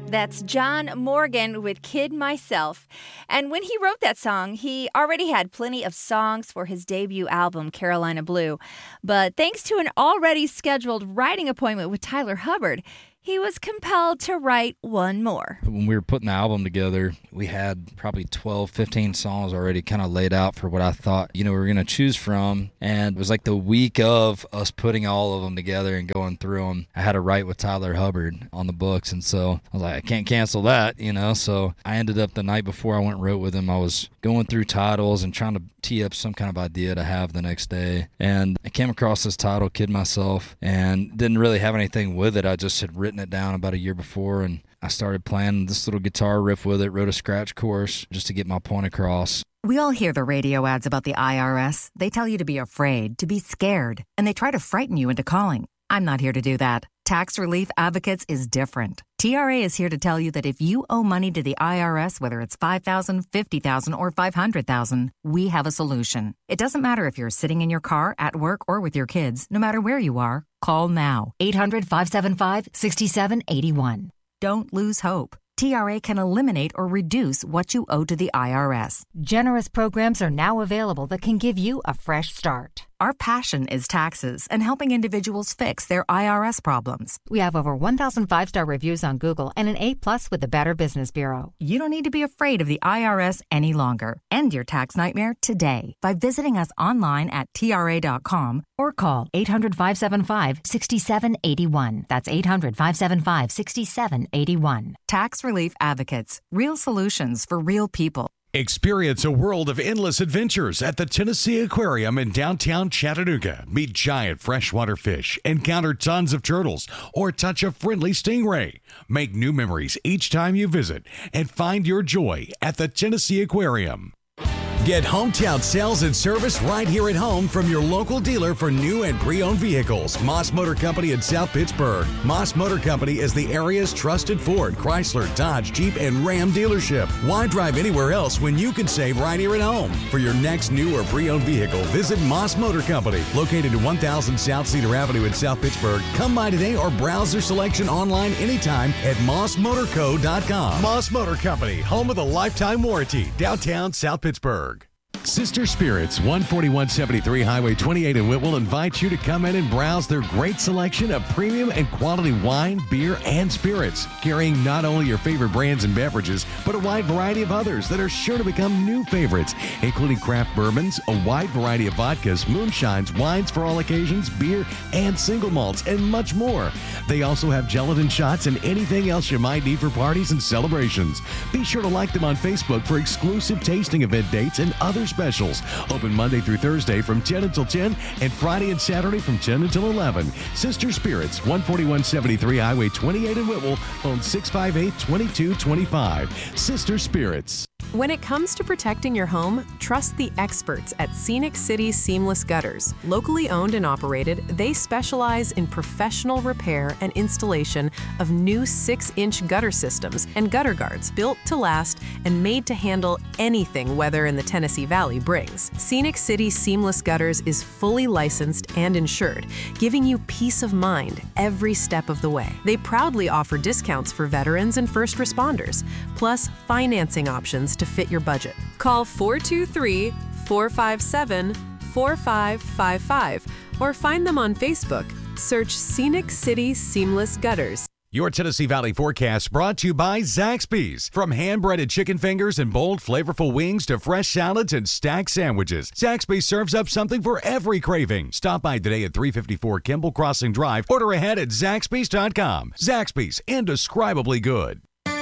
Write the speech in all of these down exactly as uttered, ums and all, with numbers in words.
That's John Morgan with Kid Myself. And when he wrote that song, he already had plenty of songs for his debut album, Carolina Blue. But thanks to an already scheduled writing appointment with Tyler Hubbard, he was compelled to write one more. When we were putting the album together, we had probably twelve, fifteen songs already kind of laid out for what I thought, you know, we were going to choose from. And it was like the week of us putting all of them together and going through them, I had to write with Tyler Hubbard on the books. And so I was like, I can't cancel that, you know. So I ended up the night before I went and wrote with him, I was going through titles and trying to tee up some kind of idea to have the next day. And I came across this title, Kid Myself, and didn't really have anything with it. I just had written it down about a year before, and I started playing this little guitar riff with it, wrote a scratch course just to get my point across. We all hear the radio ads about the I R S. They tell you to be afraid, to be scared, and they try to frighten you into calling. I'm not here to do that. Tax Relief Advocates is different. T R A is here to tell you that if you owe money to the I R S, whether it's five thousand dollars, fifty thousand dollars, or five hundred thousand dollars, we have a solution. It doesn't matter if you're sitting in your car, at work, or with your kids. No matter where you are, call now. eight hundred, five seven five, six seven eight one. Don't lose hope. T R A can eliminate or reduce what you owe to the I R S. Generous programs are now available that can give you a fresh start. Our passion is taxes and helping individuals fix their I R S problems. We have over one thousand five-star reviews on Google and an A plus with the Better Business Bureau. You don't need to be afraid of the I R S any longer. End your tax nightmare today by visiting us online at T R A dot com or call eight hundred, five seven five, six seven eight one. That's eight hundred, five seven five, six seven eight one. Tax Relief Advocates. Real solutions for real people. Experience a world of endless adventures at the Tennessee Aquarium in downtown Chattanooga. Meet giant freshwater fish, encounter tons of turtles, or touch a friendly stingray. Make new memories each time you visit and find your joy at the Tennessee Aquarium. Get hometown sales and service right here at home from your local dealer for new and pre-owned vehicles. Moss Motor Company in South Pittsburgh. Moss Motor Company is the area's trusted Ford, Chrysler, Dodge, Jeep, and Ram dealership. Why drive anywhere else when you can save right here at home? For your next new or pre-owned vehicle, visit Moss Motor Company, located at one thousand South Cedar Avenue in South Pittsburgh. Come by today or browse their selection online anytime at moss motor co dot com. Moss Motor Company, home of the lifetime warranty, downtown South Pittsburgh. Sister Spirits, one forty-one seventy-three Highway twenty-eight in Whitwell invites you to come in and browse their great selection of premium and quality wine, beer, and spirits, carrying not only your favorite brands and beverages, but a wide variety of others that are sure to become new favorites, including craft bourbons, a wide variety of vodkas, moonshines, wines for all occasions, beer, and single malts, and much more. They also have gelatin shots and anything else you might need for parties and celebrations. Be sure to like them on Facebook for exclusive tasting event dates and other specials. Open Monday through Thursday from ten until ten and Friday and Saturday from ten until eleven. Sister Spirits, one forty-one seventy-three Highway twenty-eight in Whitwell, phone six five eight, two two two five. Sister Spirits. When it comes to protecting your home, trust the experts at Scenic City Seamless Gutters. Locally owned and operated, they specialize in professional repair and installation of new six-inch gutter systems and gutter guards built to last and made to handle anything weather in the Tennessee Valley brings. Scenic City Seamless Gutters is fully licensed and insured, giving you peace of mind every step of the way. They proudly offer discounts for veterans and first responders, plus financing options to fit your budget. Call four two three, four five seven, four five five five or find them on Facebook. Search Scenic City Seamless Gutters. Your Tennessee Valley forecast brought to you by Zaxby's. From hand-breaded chicken fingers and bold, flavorful wings to fresh salads and stacked sandwiches, Zaxby's serves up something for every craving. Stop by today at three fifty-four Kimball Crossing Drive. Order ahead at Zaxby's dot com. Zaxby's, indescribably good.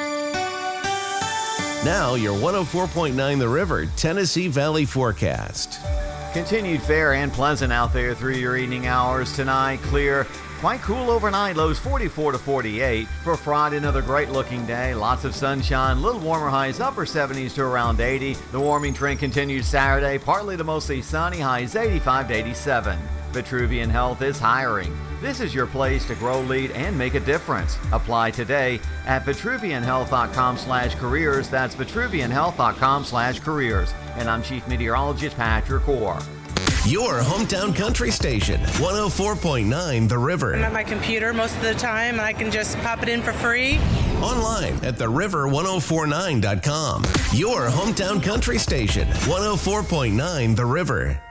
Now, your one oh four point nine The River Tennessee Valley forecast. Continued fair and pleasant out there through your evening hours tonight. Clear, quite cool overnight. Lows forty-four to forty-eight. For Friday, another great looking day. Lots of sunshine, a little warmer highs, upper seventies to around eighty. The warming trend continues Saturday, partly to mostly sunny, highs eighty-five to eighty-seven. Vitruvian Health is hiring. This is your place to grow, lead, and make a difference. Apply today at vitruvian health dot com slash careers. That's vitruvian health dot com slash careers. And I'm Chief Meteorologist Patrick Orr. Your hometown country station, one oh four point nine The River. I'm at my computer most of the time, and I can just pop it in for free. Online at the river ten forty-nine dot com. Your hometown country station, one oh four point nine The River.